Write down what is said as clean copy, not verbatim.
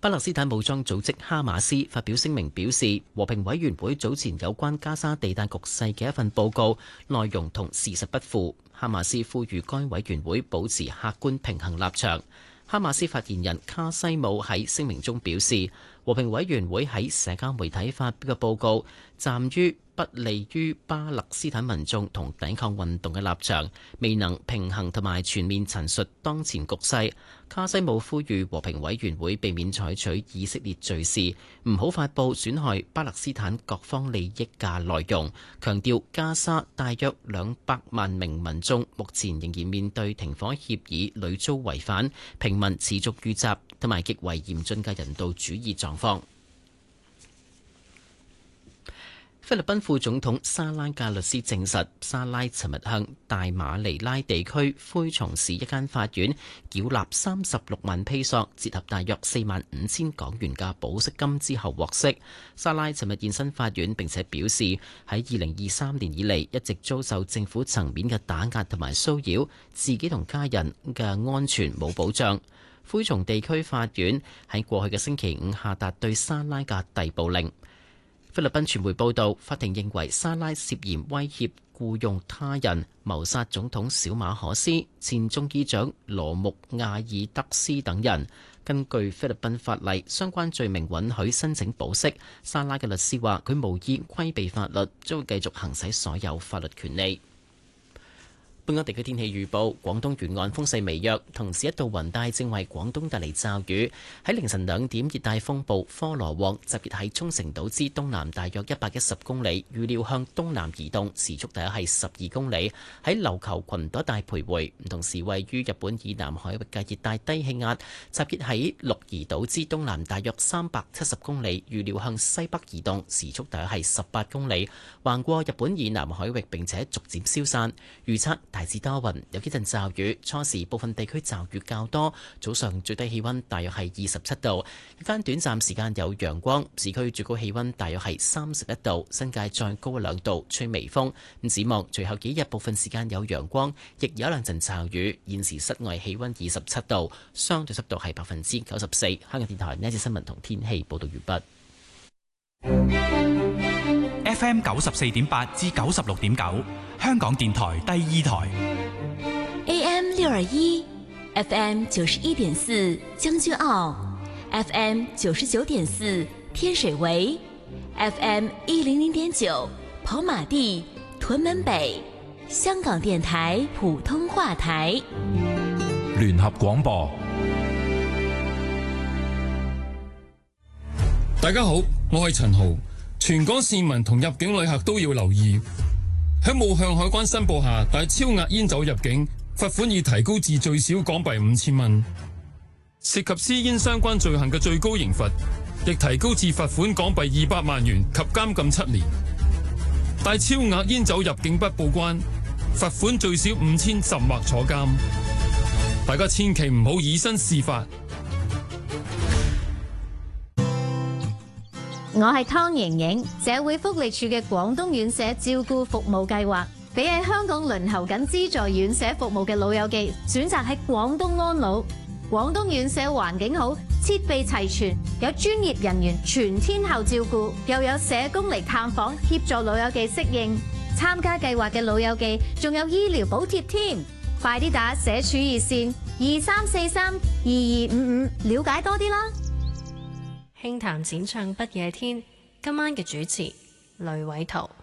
巴勒斯坦武裝組織哈馬斯發表聲明表示，和平委員會早前有關加沙地帶局勢嘅一份報告內容同事實不符。哈馬斯呼籲該委員會保持客觀平衡立場。哈馬斯發言人卡西姆喺聲明中表示，和平委員會喺社交媒體發表嘅報告站於不利於巴勒斯坦民眾同抵抗運動嘅立場，未能平衡同埋全面陳述當前局勢。卡西姆呼籲和平委員會避免採取以色列敘事，唔好發布損害巴勒斯坦各方利益嘅內容，強調加沙大約200萬名民眾目前仍然面對停火協議屢遭違反、平民持續遇襲同埋極為嚴峻嘅人道主義狀況。菲律賓副總統沙拉嘅律師證實，沙拉尋日向大馬尼拉地區灰松市一間法院繳納36萬披索，折合大約45,000港元嘅保釋金之後獲釋。沙拉尋日現身法院，並且表示喺2023年以嚟一直遭受政府層面嘅打壓同埋騷擾，自己同家人嘅安全冇保障。灰松地區法院喺過去嘅星期五下達對沙拉嘅逮捕令。菲律賓傳媒報道，法庭認為沙拉涉嫌威脅僱用他人謀殺總統小馬可斯、前眾議長羅穆亞爾德斯等人。根據菲律賓法例，相關罪名允許申請保釋。沙拉嘅律師話，佢無意規避法律，將會繼續行使所有法律權利。本港地區天氣預報，廣東沿岸風勢微弱，同時一道雲帶正為廣東帶嚟驟雨。喺凌晨2點，熱帶風暴科羅旺集結喺沖繩島之東南大約110公里，預料向東南移動，時速大約係12公里，喺琉球群島一帶徘徊。同時位於日本以南海域嘅熱帶低氣壓集結喺鹿兒島之東南大約370公里，預料向西北移動，時速大約係18公里，橫過日本以南海域並且逐漸消散。預測大致多雲，有幾陣驟雨，初時部分地區驟雨較多。早上最低氣溫大約係27度，日間短暫時間有陽光。市區最高氣溫大約係31度，新界再高2度，吹微風。咁展望隨後幾日部分時間有陽光，亦有2陣驟雨。現時室外氣溫27度，相對濕度係94%。香港電台呢一節新聞同天氣報道完畢。 FM 94.8至96.9，香港電台第2台。 AM 621 FM 91.4將軍澳 FM 99.4天水圍 FM 100.9跑馬地屯門北，香港電台普通話台。 聯合廣播。 大家好，我係陳豪。全港市民同入境旅客都要留意，喺冇向海關申報下帶超額煙酒入境，罰款已提高至最少港幣5000蚊。涉及私煙相關罪行嘅最高刑罰亦提高至罰款港幣200萬元及監禁7年。帶超額煙酒入境不報關，罰款最少5000甚或坐監。大家千祈唔好以身試法。 我係湯瑩瑩，社會福利署嘅廣東院舍照顧服務計劃，俾喺香港輪候緊資助院舍服務嘅老友記選擇喺廣東安老。廣東院舍環境好，設備齊全，有專業人員全天候照顧，又有社工嚟探訪協助老友記適應。參加計劃嘅老友記仲有醫療補貼添，快啲打社署熱線23432255了解多啲啦。 輕談淺唱不夜天，今晚嘅主持雷偉圖。